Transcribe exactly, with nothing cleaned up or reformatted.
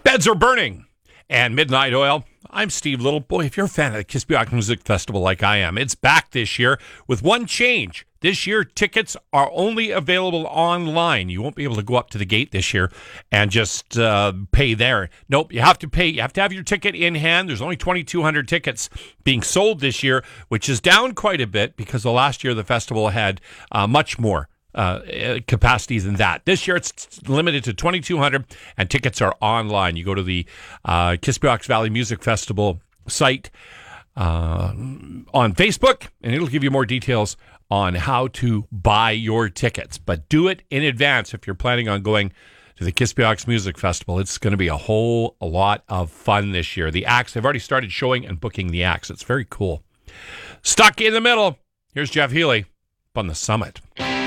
Beds Are Burning and Midnight Oil. I'm Steve Little. Boy, if you're a fan of the Kispioc Music Festival like I am, it's back this year with one change. This year, tickets are only available online. You won't be able to go up to the gate this year and just uh, pay there. Nope, you have to pay. You have to have your ticket in hand. There's only twenty-two hundred tickets being sold this year, which is down quite a bit because the last year the festival had uh, much more uh, capacity than that. This year it's limited to twenty-two hundred and tickets are online. You go to the uh, Kispiox Valley Music Festival site uh, on Facebook and it'll give you more details on how to buy your tickets. But do it in advance if you're planning on going to the Kispiox Music Festival. It's going to be a whole a lot of fun this year. The acts, they've already started showing and booking the acts. It's very cool. Stuck in the Middle. Here's Jeff Healey up on the Summit.